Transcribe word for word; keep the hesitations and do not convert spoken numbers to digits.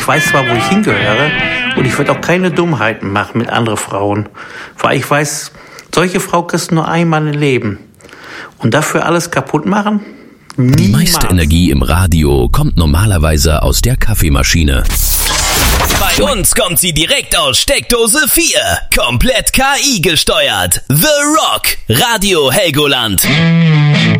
Ich weiß zwar, wo ich hingehöre und ich würde auch keine Dummheiten machen mit anderen Frauen. Weil ich weiß, solche Frau kriegst du nur einmal im Leben. Und dafür alles kaputt machen? Niemals. Die meiste Energie im Radio kommt normalerweise aus der Kaffeemaschine. Bei uns kommt sie direkt aus Steckdose vier. Komplett K I gesteuert. The Rock. Radio Helgoland.